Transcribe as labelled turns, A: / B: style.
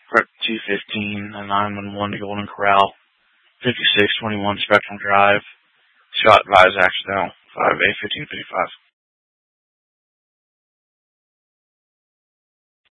A: Prep 215, a 911 to Golden Corral, 5621 Spectrum Drive. Shot, advised, accidental, 5A1555.